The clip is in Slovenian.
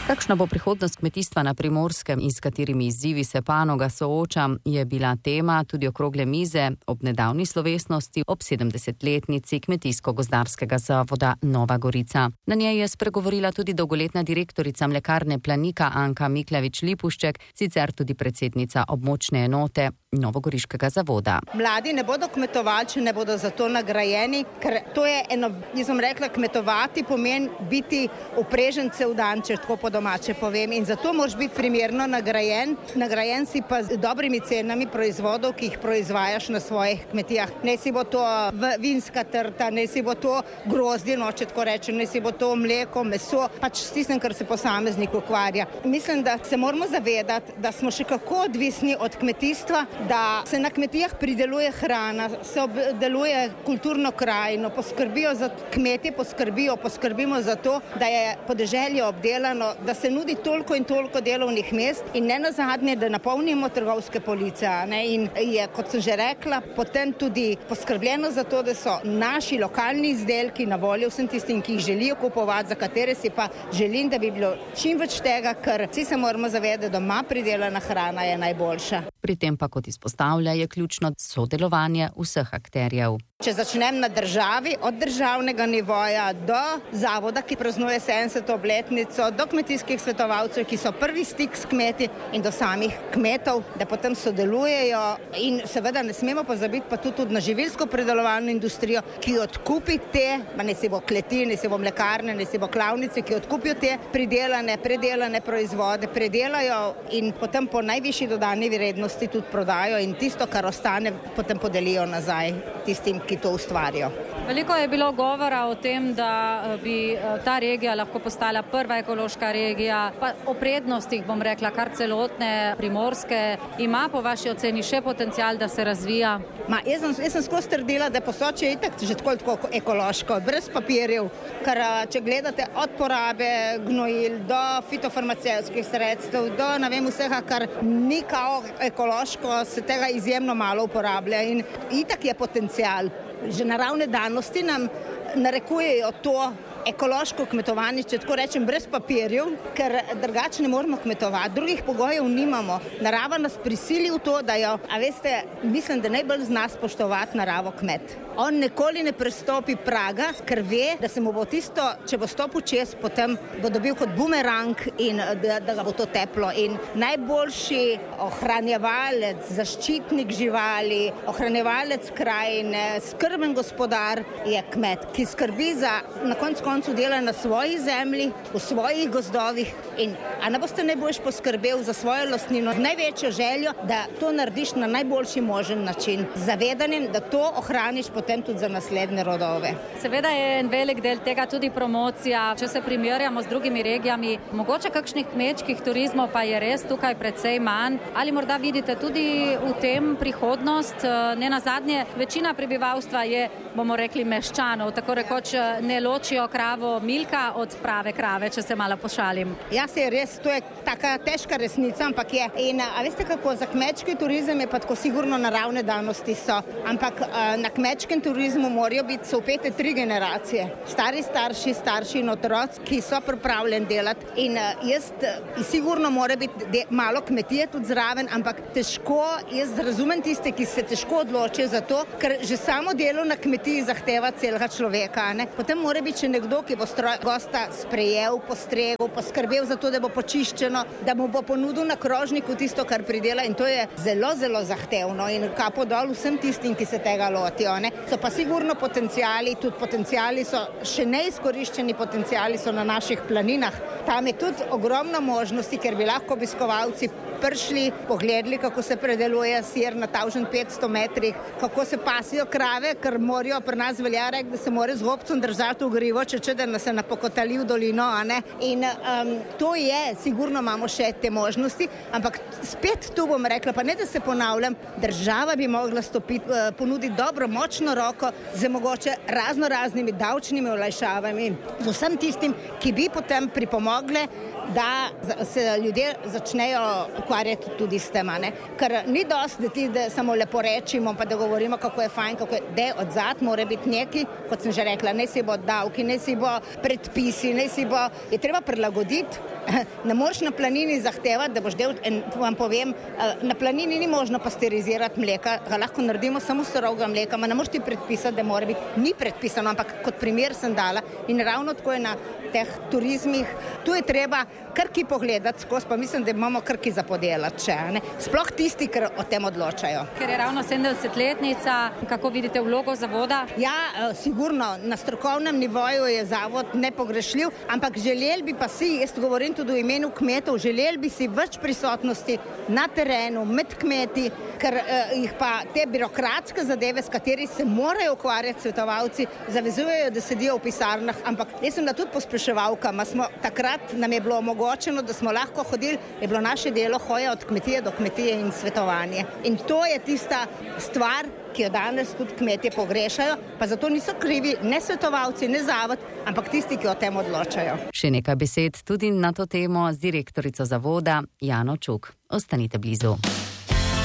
Kakšna bo prihodnost kmetijstva na Primorskem in s katerimi izzivi se panoga sooča, je bila tema tudi okrogle mize ob nedavni slovesnosti ob 70-letnici Kmetijsko-gozdarskega zavoda Nova Gorica. Na njej je spregovorila tudi dolgoletna direktorica mlekarne Planika Anka Miklavič-Lipušček, sicer tudi predsednica območne enote Novogoriškega zavoda. Mladi ne bodo kmetovali, če ne bodo za to nagrajeni, ker to je eno, jaz sem rekla, kmetovati pomeni biti uprežen cel dan, če tako po domače povem, in zato moraš biti primerno nagrajen. Nagrajen si pa z dobrimi cenami proizvodov, ki jih proizvajaš na svojih kmetijah. Ne si bo to vinska trta, ne si bo to grozdje, če tako rečem, ne si bo to mleko, meso, pač s tistim, kar se posameznik ukvarja. Mislim, da se moramo zavedati, da smo še kako odvisni od kmetijstva, da se na kmetijah prideluje hrana, se obdeluje kulturno krajino, poskrbijo za kmetje, poskrbimo za to, da je podeželje obdelano, da se nudi toliko in toliko delovnih mest in ne nazadnje, da napolnimo trgovske police. In je, kot sem že rekla, potem tudi poskrbljeno za to, da so naši lokalni izdelki na voljo vsem tistim, ki jih želijo kupovati, za katere si pa želim, da bi bilo čim več tega, ker vsi se moramo zavedati, da doma pridelana hrana je najboljša. Pri tem pa, kot izpostavlja, je ključno sodelovanje vseh akterjev. Če začnem na državi, od državnega nivoja do zavoda, ki praznuje 70. obletnico, do kmetijskih svetovalcev, ki so prvi stik s kmeti, in do samih kmetov, da potem sodelujejo, in seveda ne smemo pozabiti pa tudi na živilsko predelovalno industrijo, ki odkupi te, ne si bo kleti, ne si bo mlekarne, ne si bo klavnice, ki odkupijo te predelane proizvode, predelajo in potem po najvišji dodani vrednosti tudi prodajo in tisto, kar ostane, potem podelijo nazaj tistim, ki to ustvarijo. Veliko je bilo govora o tem, da bi ta regija lahko postala prva ekološka regija, pa o prednostih, bom rekla, kar celotne Primorske. Ima po vaši oceni še potencial, da se razvija? Jaz sem skozi trdila, da Posočje je itak že tako ekološko, brez papirjev, ker če gledate od porabe gnojil do fitofarmacevtskih sredstev, do vsega, kar ni kao ekološko, se tega izjemno malo uporablja in itak je potencial. Že naravne danosti nam narekujejo to ekološko kmetovanje, če tako rečem, brez papirjev, ker drugače ne moramo kmetovati, drugih pogojev nimamo. Narava nas prisili v to, da jo, mislim, da najbolj zna spoštovati naravo kmet. On nikoli ne prestopi praga, ker ve, da se mu bo tisto, če bo stopil čez, potem bo dobil kot bumerang in da ga bo to teplo. In najboljši ohranjevalec, zaščitnik živali, ohranjevalec krajine, skrben gospodar je kmet, ki skrbi za na koncu dela na svoji zemlji, v svojih gozdovih in ne boste najboljš poskrbel za svojo lastnino, z največjo željo, da to narediš na najboljši možen način, z zavedanjem, da to ohraniš potem tudi za naslednje rodove. Seveda je en velik del tega tudi promocija. Če se primerjamo z drugimi regijami, mogoče kakšnih kmečkih turizmov pa je res tukaj precej manj. Ali morda vidite tudi v tem prihodnost? Ne nazadnje, večina prebivalstva je, bomo rekli, meščanov, tako rekoč ne ločijo kravo Milka od prave krave, če se malo pošalim. Ja, se je res, to je taka težka resnica, ampak je. In veste kako, za kmečki turizem je pa tako sigurno naravne danosti so, ampak na kmečkem turizmu morajo biti sopete 3 generacije. Stari starši in otroci, ki so pripravljeni delati in jaz sigurno mora biti malo kmetije tudi zraven, ampak težko, jaz razumem tiste, ki se težko odločijo za to, ker že samo delo na kmetiji zahteva celega človeka, ne? Potem mora biti še nekdo, ki bo gosta sprejel, postregel, poskrbel za to, da bo počiščeno, da mu bo ponudil na krožniku tisto, kar pridela in to je zelo, zelo zahtevno in kapo dol vsem tistim, ki se tega lotijo. So pa sigurno potenciali, tudi potenciali so, še neizkoriščeni potenciali so na naših planinah. Tam je tudi ogromno možnosti, ker bi lahko obiskovalci prišli, pogledali, kako se predeluje sir na 1500 metrih, kako se pasijo krave, ker morajo pri nas velja reči, da se mora z gobcem držati v grivo, če da se napokotali v dolino, In to je, sigurno imamo še te možnosti, ampak spet tu bom rekla, pa ne da se ponavljam, država bi mogla ponuditi dobro, močno roko z mogoče raznimi davčnimi olajšavami, z vsem tistim, ki bi potem pripomogle, da se ljudje začnejo ukvarjati tudi s tem. Ker ni dosti, da samo lepo rečimo, pa da govorimo, kako je fajn, da od zad mora biti neki, kot sem že rekla, ne si bo davki, ne si bo predpisi, je treba prilagoditi. Ne moreš na planini zahtevati, da boš vam povem, na planini ni možno pasterizirati mleka, ga lahko naredimo samo surovega mleka, ne moreš ti predpisati, da mora biti, ni predpisano, ampak kot primer sem dala in ravno tako je na teh turizmih, tu je treba krki pogledati skozi, pa mislim, da imamo krki za podelati, sploh tisti, ki o tem odločajo. Ker je ravno 70-letnica, kako vidite vlogo zavoda? Ja, sigurno, na strokovnem nivoju je zavod nepogrešljiv, ampak želeli bi pa si, jaz govorim tudi v imenu kmetov, želeli bi si več prisotnosti na terenu, med kmeti, ker jih pa te birokratske zadeve, s kateri se morajo ukvarjati svetovalci, zavezujejo, da sedijo v pisarnah, ampak jaz sem da tudi pospeševalka, takrat nam je bilo omogočeno, da smo lahko hodili, je bilo naše delo hoja od kmetije do kmetije in svetovanje. In to je tista stvar, ki jo danes tudi kmetje pogrešajo, pa zato niso krivi ne svetovalci, ne zavod, ampak tisti, ki o tem odločajo. Še nekaj besed tudi na to temo z direktorico zavoda Jano Čuk. Ostanite blizu.